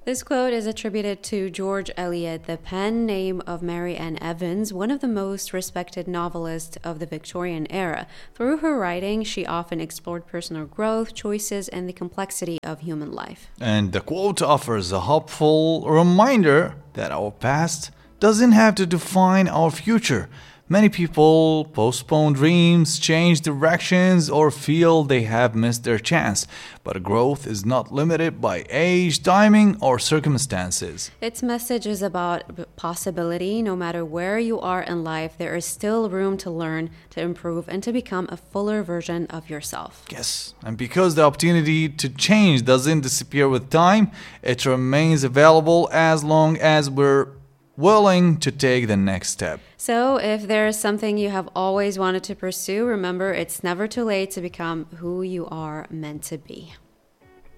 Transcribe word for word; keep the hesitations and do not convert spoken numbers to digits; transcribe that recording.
This quote is attributed to George Eliot, the pen name of Mary Ann Evans, one of the most respected novelists of the Victorian era. Through her writing, she often explored personal growth, choices, and the complexity of human life. And the quote offers a hopeful reminder that our past doesn't have to define our future. Many people postpone dreams, change directions, or feel they have missed their chance. But growth is not limited by age, timing, or circumstances. Its message is about possibility. No matter where you are in life, there is still room to learn, to improve, and to become a fuller version of yourself. Yes, and because the opportunity to change doesn't disappear with time, it remains available as long as we're willing to take the next step. So if there is something you have always wanted to pursue, remember it's never too late to become who you are meant to be.